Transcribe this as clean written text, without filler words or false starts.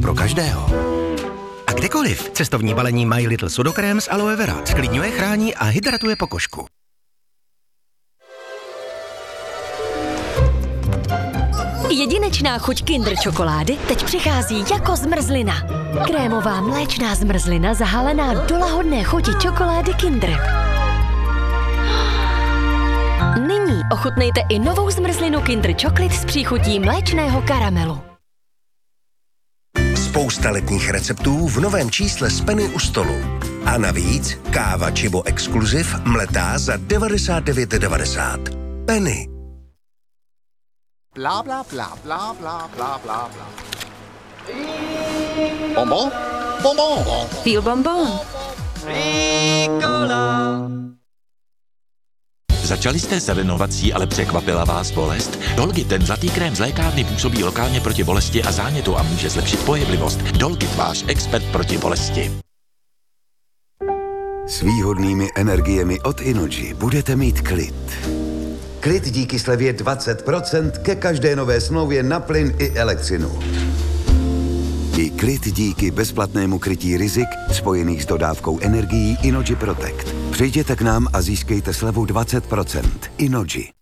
pro každého. A kdekoliv cestovní balení My Little Sudokrém z aloe vera sklidňuje, chrání a hydratuje pokožku. Jedinečná chuť Kinder čokolády teď přichází jako zmrzlina. Krémová mléčná zmrzlina zahalená do lahodné chuti čokolády Kinder. Nyní ochutnejte i novou zmrzlinu Kinder Chocolate s příchutí mléčného karamelu. Spousta letních receptů v novém čísle z Penny u stolu. A navíc káva Chibo Exclusive mletá za 99,90. Penny. Bla bla bla bla bla bla bla bla. Bonbon? Bonbon. Feel bonbon. Začali jste se renovací, ale překvapila vás bolest? Dolgit, ten zlatý krém z lékárny, působí lokálně proti bolesti a zánětu a může zlepšit pohyblivost. Dolgit, váš expert proti bolesti. S výhodnými energiemi od Inoji budete mít klid. Klid díky slevě 20% ke každé nové smlouvě na plyn i elektřinu. I klid díky bezplatnému krytí rizik spojených s dodávkou energií Inoji Protect. Přijděte k nám a získejte slevu 20%. Inoji.